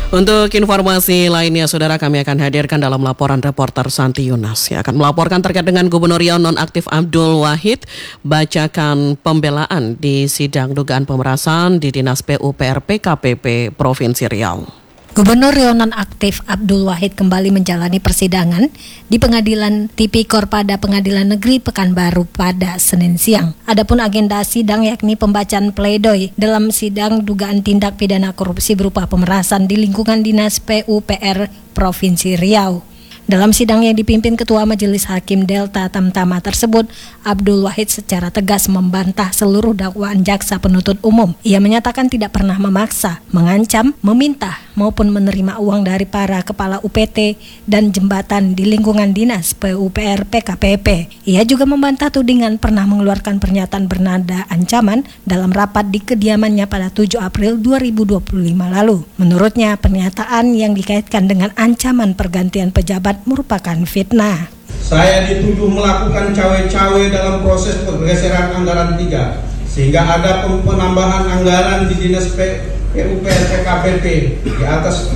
Untuk informasi lainnya, saudara, kami akan hadirkan dalam laporan reporter Santi Yunas yang akan melaporkan terkait dengan Gubernur Riau nonaktif Abdul Wahid bacakan pembelaan di sidang dugaan pemerasan di Dinas PUPR PKPP Provinsi Riau. Gubernur Riau nonaktif Abdul Wahid kembali menjalani persidangan di Pengadilan Tipikor pada Pengadilan Negeri Pekanbaru pada Senin siang. Adapun agenda sidang yakni pembacaan pledoi dalam sidang dugaan tindak pidana korupsi berupa pemerasan di lingkungan Dinas PUPR Provinsi Riau. Dalam sidang yang dipimpin Ketua Majelis Hakim Delta Tamtama tersebut, Abdul Wahid secara tegas membantah seluruh dakwaan jaksa penuntut umum. Ia menyatakan tidak pernah memaksa, mengancam, meminta, maupun menerima uang dari para kepala UPT dan jembatan di lingkungan Dinas PUPR PKPP. Ia juga membantah tudingan pernah mengeluarkan pernyataan bernada ancaman dalam rapat di kediamannya pada 7 April 2025 lalu. Menurutnya, pernyataan yang dikaitkan dengan ancaman pergantian pejabat merupakan fitnah. Saya dituduh melakukan cawe-cawe dalam proses pergeseran anggaran 3 sehingga ada penambahan anggaran di Dinas PUPR PKPP di atas,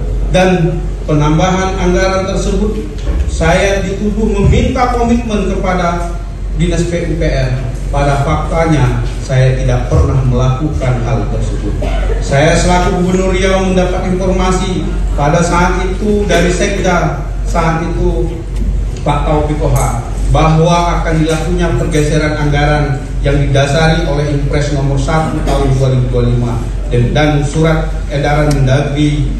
dan penambahan anggaran tersebut saya dituduh meminta komitmen kepada Dinas PUPR. Pada faktanya saya tidak pernah melakukan hal tersebut. Saya selaku Gubernur Riau mendapat informasi pada saat itu dari Sekda saat itu Pak Taufik Oha bahwa akan dilakukannya pergeseran anggaran yang didasari oleh Impres nomor 1 tahun 2025 dan surat edaran Mendagri.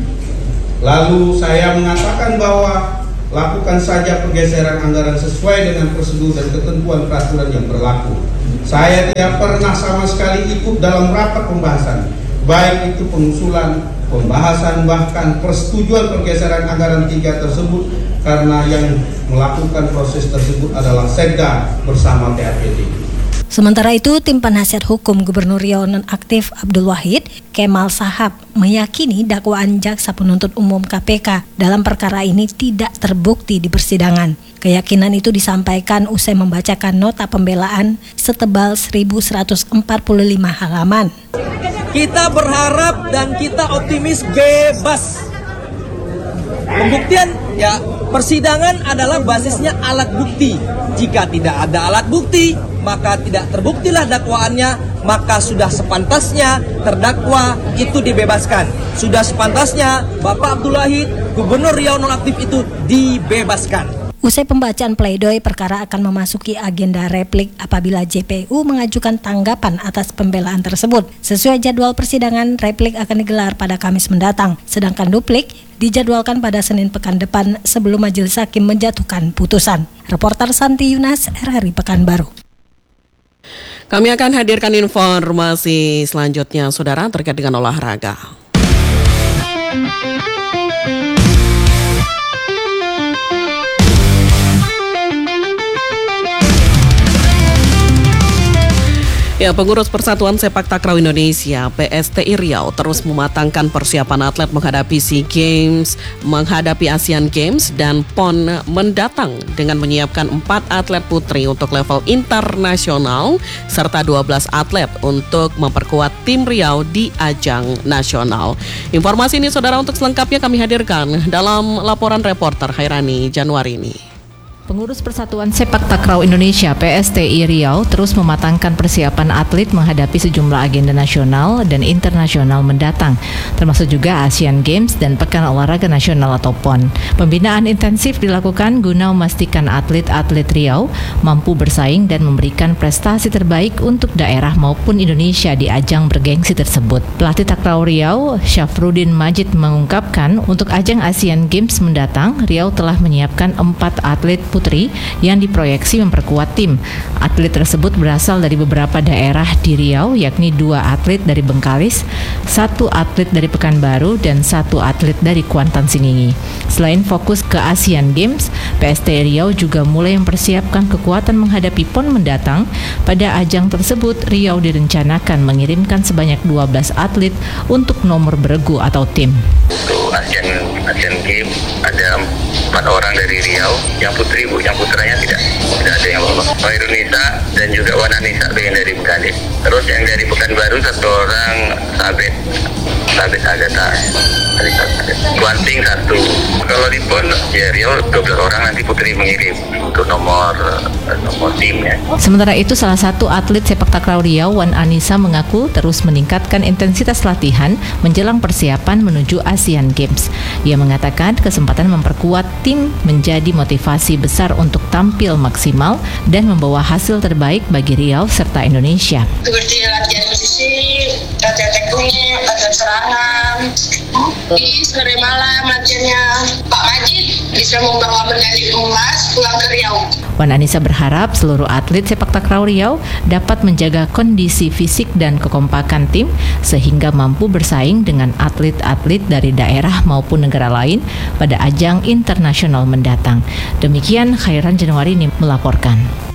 Lalu saya mengatakan bahwa lakukan saja pergeseran anggaran sesuai dengan prosedur dan ketentuan peraturan yang berlaku. Saya tidak pernah sama sekali ikut dalam rapat pembahasan, baik itu pengusulan, pembahasan, bahkan persetujuan pergeseran anggaran 3 tersebut, karena yang melakukan proses tersebut adalah Sekda bersama TAPD. Sementara itu, tim penasihat hukum Gubernur Riau nonaktif Abdul Wahid, Kemal Sahab, meyakini dakwaan jaksa penuntut umum KPK dalam perkara ini tidak terbukti di persidangan. Keyakinan itu disampaikan usai membacakan nota pembelaan setebal 1145 halaman. Kita berharap dan kita optimis bebas. Pembuktian, ya, persidangan adalah basisnya alat bukti. Jika tidak ada alat bukti, maka tidak terbuktilah dakwaannya, maka sudah sepantasnya terdakwa itu dibebaskan. Sudah sepantasnya Bapak Abdul Wahid, Gubernur Riau nonaktif itu dibebaskan. Usai pembacaan pledoi, perkara akan memasuki agenda replik apabila JPU mengajukan tanggapan atas pembelaan tersebut. Sesuai jadwal persidangan, replik akan digelar pada Kamis mendatang, sedangkan duplik dijadwalkan pada Senin pekan depan sebelum Majelis Hakim menjatuhkan putusan. Reporter Santi Yunas, RRI Pekanbaru. Kami akan hadirkan informasi selanjutnya, saudara, terkait dengan olahraga. Ya, pengurus Persatuan Sepak Takraw Indonesia PSTI Riau terus mematangkan persiapan atlet menghadapi SEA Games, menghadapi Asian Games dan PON mendatang dengan menyiapkan 4 atlet putri untuk level internasional serta 12 atlet untuk memperkuat tim Riau di ajang nasional. Informasi ini, saudara, untuk selengkapnya kami hadirkan dalam laporan reporter Hairani Januarini. Pengurus Persatuan Sepak Takraw Indonesia PSTI Riau terus mematangkan persiapan atlet menghadapi sejumlah agenda nasional dan internasional mendatang, termasuk juga Asian Games dan Pekan Olahraga Nasional atau PON. Pembinaan intensif dilakukan guna memastikan atlet-atlet Riau mampu bersaing dan memberikan prestasi terbaik untuk daerah maupun Indonesia di ajang bergengsi tersebut. Pelatih Takraw Riau, Syafruddin Majid, mengungkapkan untuk ajang Asian Games mendatang, Riau telah menyiapkan 4 atlet putri yang diproyeksi memperkuat tim. Atlet tersebut berasal dari beberapa daerah di Riau, yakni 2 atlet dari Bengkalis, 1 atlet dari Pekanbaru, dan 1 atlet dari Kuantan Singingi. Selain fokus ke Asian Games, PSTI Riau juga mulai mempersiapkan kekuatan menghadapi PON mendatang. Pada ajang tersebut, Riau direncanakan mengirimkan sebanyak 12 atlet untuk nomor beregu atau tim. Untuk Asian Games ada 4 orang dari Riau, yang putri Bu, yang putranya tidak ada yang lolos. Khairul Nisa dan juga Wana Nisa yang dari Bengkalis. Terus yang dari Pekanbaru 1 orang Sabit Agatha. banting 1. Kalau di PON ya Riau 12 orang, nanti Putri mengirim untuk nomor timnya. Sementara itu, salah satu atlet sepak takraw Riau, Wan Anissa, mengaku terus meningkatkan intensitas latihan menjelang persiapan menuju Asian Games. Ia mengatakan kesempatan memperkuat tim menjadi motivasi besar untuk tampil maksimal dan membawa hasil terbaik bagi Riau serta Indonesia. Seperti latihan posisi, latihan teknik, latihan serangan. Di sore malam latihannya Pak Majid bisa membawa medali emas pulang ke Riau. Wan Anissa berharap seluruh atlet sepak takraw Riau dapat menjaga kondisi fisik dan kekompakan tim sehingga mampu bersaing dengan atlet-atlet dari daerah maupun negara lain pada ajang internasional mendatang. Demikian Khairan Januari melaporkan.